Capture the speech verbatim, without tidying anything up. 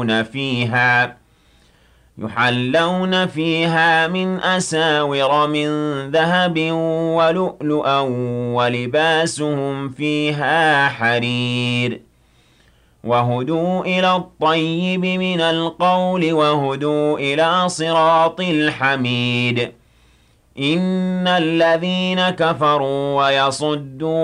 فيها يحلون فيها من أساور من ذهب ولؤلؤا ولباسهم فيها حرير وهدوا إلى الطيب من القول وهدوا إلى صراط الحميد إن الذين كفروا ويصدون